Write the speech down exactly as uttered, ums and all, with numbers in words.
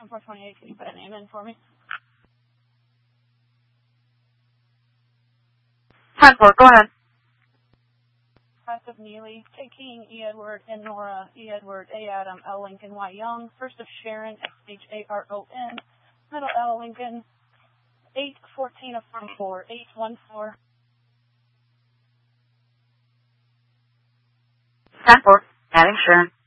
four twenty-eight, can you put a name in for me? ten four, go ahead. Class of Neely, J. King, E. Edward, N. Nora, E. Edward, A. Adam, L. Lincoln, Y. Young, first of Sharon, X H A R O N, middle L. Lincoln, eight fourteen of form four, eight one four. ten four, adding Sharon.